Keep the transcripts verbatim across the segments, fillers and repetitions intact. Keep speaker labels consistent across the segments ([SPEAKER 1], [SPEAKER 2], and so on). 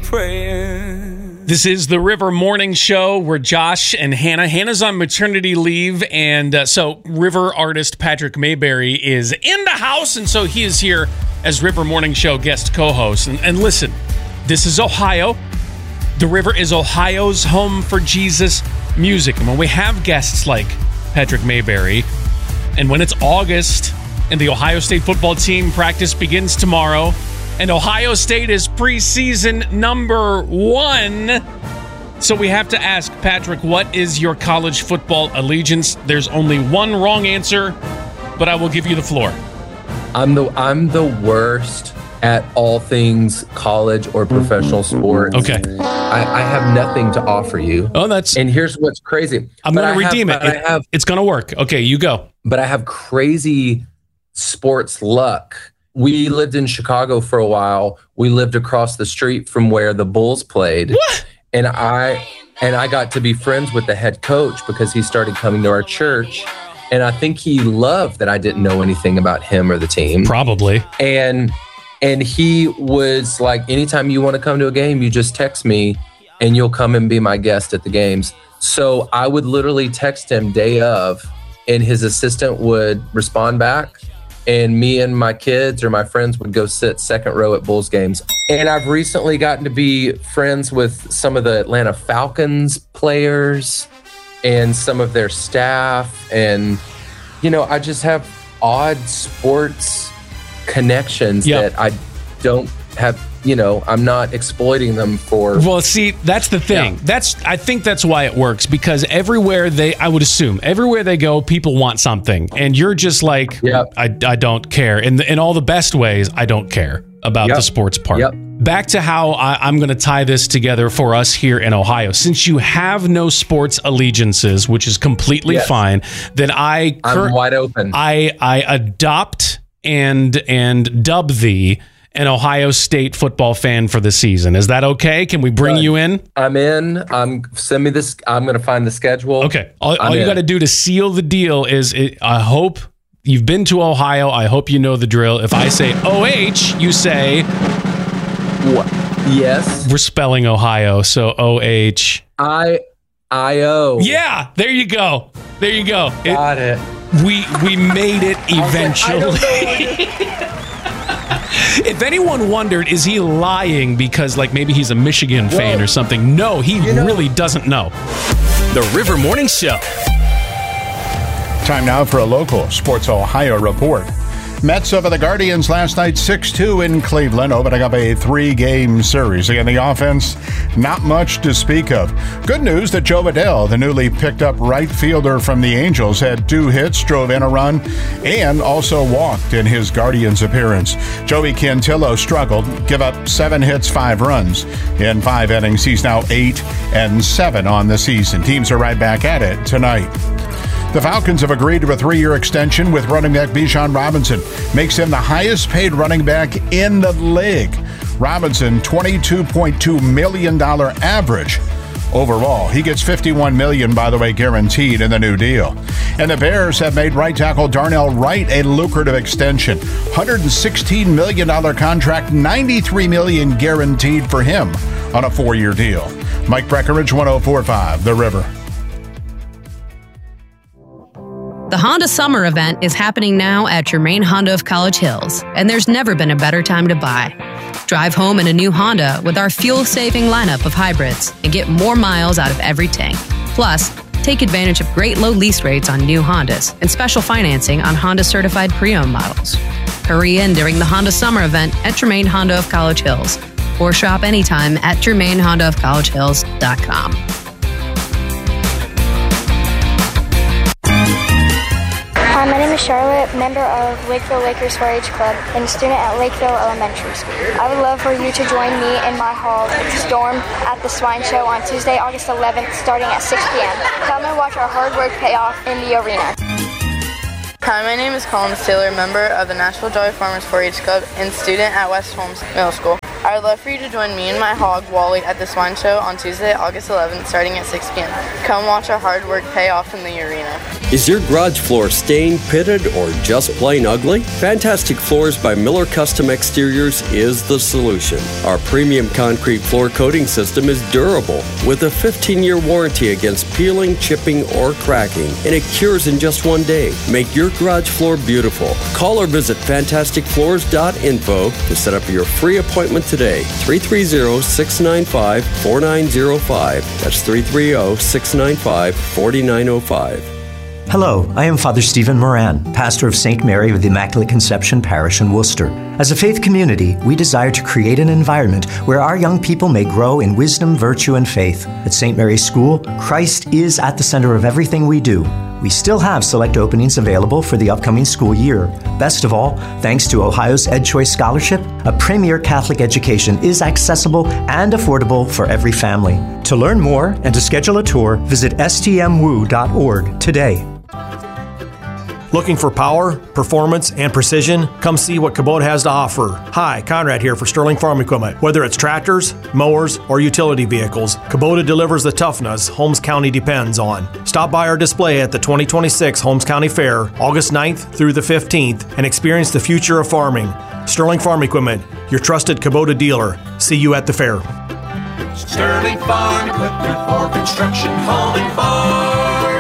[SPEAKER 1] praying.
[SPEAKER 2] This is the River Morning Show. We're Josh and Hannah. Hannah's on maternity leave, and uh, so River artist Patrick Mayberry is in the house, and so he is here as River Morning Show guest co-host. And, and listen, this is Ohio. The River is Ohio's home for Jesus music. And when we have guests like Patrick Mayberry, and when it's August and the Ohio State football team practice begins tomorrow, and Ohio State is preseason number one, so we have to ask, Patrick, what is your college football allegiance? There's only one wrong answer, but I will give you the floor.
[SPEAKER 3] I'm the I'm the worst at all things college or professional sports.
[SPEAKER 2] Okay.
[SPEAKER 3] I, I have nothing to offer you.
[SPEAKER 2] Oh, that's...
[SPEAKER 3] And here's what's crazy.
[SPEAKER 2] I'm going to redeem
[SPEAKER 3] have,
[SPEAKER 2] it. it
[SPEAKER 3] I have,
[SPEAKER 2] it's going to work. Okay, you go.
[SPEAKER 3] But I have crazy sports luck. We lived in Chicago for a while. We lived across the street from where the Bulls played.
[SPEAKER 2] What?
[SPEAKER 3] And I and I got to be friends with the head coach because he started coming to our church. And I think he loved that I didn't know anything about him or the team.
[SPEAKER 2] Probably.
[SPEAKER 3] And and he was like, anytime you want to come to a game, you just text me and you'll come and be my guest at the games. So I would literally text him day of, and his assistant would respond back. And me and my kids or my friends would go sit second row at Bulls games. And I've recently gotten to be friends with some of the Atlanta Falcons players and some of their staff. And, you know, I just have odd sports connections yep. that I don't have, you know, I'm not exploiting them for.
[SPEAKER 2] Well, see, that's the thing. Yeah. That's, I think that's why it works, because everywhere they, I would assume, everywhere they go, people want something. And you're just like, yep. I, I don't care. In, the, in all the best ways, I don't care about yep. the sports part. Yep. Back to how I, I'm going to tie this together for us here in Ohio. Since you have no sports allegiances, which is completely yes. fine, then I... Cur-
[SPEAKER 3] I'm wide open.
[SPEAKER 2] I, I adopt and and dub thee an Ohio State football fan for the season. Is that okay? Can we bring Good. you in?
[SPEAKER 3] I'm in. I'm send me this. I'm going to find the schedule.
[SPEAKER 2] Okay. All, all you got to do to seal the deal is it, I hope you've been to Ohio. I hope you know the drill. If I say O H, you say
[SPEAKER 3] what? Yes.
[SPEAKER 2] We're spelling Ohio, so O H.
[SPEAKER 3] I I O.
[SPEAKER 2] Yeah. There you go. There you go.
[SPEAKER 3] Got it.
[SPEAKER 2] it. We we made it eventually. If anyone wondered, is he lying because like maybe he's a Michigan Whoa. fan or something? No, he you know, really doesn't know.
[SPEAKER 1] The River Morning Show.
[SPEAKER 4] Time now for a local Sports Ohio report. Mets over the Guardians last night, six two in Cleveland, opening up a three-game series. Again, the offense, not much to speak of. Good news that Joe Adell, the newly picked up right fielder from the Angels, had two hits, drove in a run, and also walked in his Guardians appearance. Joey Cantillo struggled, give up seven hits, five runs. In five innings, he's now eight and seven on the season. Teams are right back at it tonight. The Falcons have agreed to a three-year extension with running back Bijan Robinson. Makes him the highest-paid running back in the league. Robinson, twenty-two point two million dollars average overall. He gets fifty-one million dollars, by the way, guaranteed in the new deal. And the Bears have made right tackle Darnell Wright a lucrative extension. one hundred sixteen million dollars contract, ninety-three million dollars guaranteed for him on a four-year deal. Mike Breckenridge, one oh four point five, The River.
[SPEAKER 5] The Honda Summer Event is happening now at Germain Honda of College Hills, and there's never been a better time to buy. Drive home in a new Honda with our fuel-saving lineup of hybrids and get more miles out of every tank. Plus, take advantage of great low lease rates on new Hondas and special financing on Honda-certified pre-owned models. Hurry in during the Honda Summer Event at Germain Honda of College Hills, or shop anytime at germain honda of college hills dot com.
[SPEAKER 6] Hi, my name is Charlotte, member of Lakeville Lakers four H Club and a student at Lakeville Elementary School. I would love for you to join me and my hall Storm at the Swine Show on Tuesday, August eleventh, starting at six p.m. Come and watch our hard work pay off in the arena.
[SPEAKER 7] Hi, my name is Collins Taylor, member of the Nashville Jolly Farmers four H Club and student at West Holmes Middle School. I I would love for you to join me and my hog, Wally, at the Swine Show on Tuesday, August eleventh, starting at six p.m. Come watch our hard work pay off in the arena.
[SPEAKER 8] Is your garage floor stained, pitted, or just plain ugly? Fantastic Floors by Miller Custom Exteriors is the solution. Our premium concrete floor coating system is durable with a fifteen-year warranty against peeling, chipping, or cracking, and it cures in just one day. Make your garage floor beautiful. Call or visit fantastic floors dot info to set up your free appointment today. three three zero, six nine five, four nine zero five. That's three three zero, six nine five, four nine zero five.
[SPEAKER 9] Hello, I am Father Stephen Moran, pastor of Saint Mary of the Immaculate Conception Parish in Worcester. As a faith community, we desire to create an environment where our young people may grow in wisdom, virtue, and faith. At Saint Mary's School, Christ is at the center of everything we do. We still have select openings available for the upcoming school year. Best of all, thanks to Ohio's EdChoice Scholarship, a premier Catholic education is accessible and affordable for every family. To learn more and to schedule a tour, visit S T M W O dot org today.
[SPEAKER 10] Looking for power, performance, and precision? Come see what Kubota has to offer. Hi, Conrad here for Sterling Farm Equipment. Whether it's tractors, mowers, or utility vehicles, Kubota delivers the toughness Holmes County depends on. Stop by our display at the twenty twenty-six Holmes County Fair, August ninth through the fifteenth, and experience the future of farming. Sterling Farm Equipment, your trusted Kubota dealer. See you at the fair.
[SPEAKER 11] Sterling Farm Equipment for construction, home, and farm.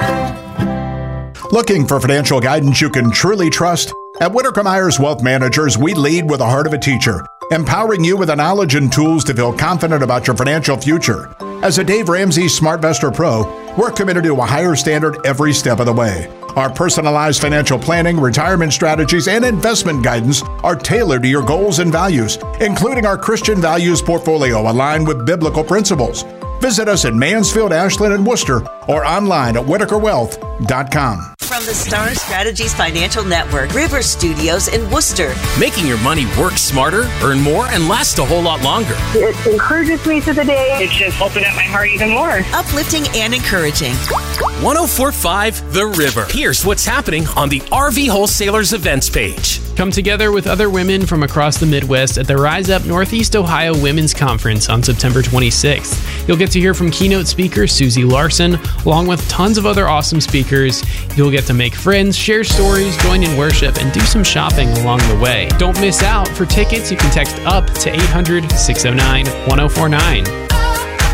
[SPEAKER 4] Looking for financial guidance you can truly trust? At Whitaker Myers Wealth Managers, we lead with the heart of a teacher, empowering you with the knowledge and tools to feel confident about your financial future. As a Dave Ramsey SmartVestor Pro, we're committed to a higher standard every step of the way. Our personalized financial planning, retirement strategies, and investment guidance are tailored to your goals and values, including our Christian values portfolio aligned with biblical principles. Visit us in Mansfield, Ashland, and Worcester, or online at whitaker wealth dot com.
[SPEAKER 12] From the Star Strategies Financial Network, River Studios in Worcester.
[SPEAKER 1] Making your money work smarter, earn more, and last a whole lot longer.
[SPEAKER 13] It encourages me to the day. It just opened up my heart even more.
[SPEAKER 12] Uplifting and encouraging.
[SPEAKER 1] one oh four point five The River. Here's what's happening on the R V Wholesalers events page.
[SPEAKER 14] Come together with other women from across the Midwest at the Rise Up Northeast Ohio Women's Conference on September twenty-sixth. You'll get to hear from keynote speaker Susie Larson, along with tons of other awesome speakers. You'll get to make friends, share stories, join in worship, and do some shopping along the way. Don't miss out. For tickets, you can text UP to eight hundred, six oh nine, one oh four nine.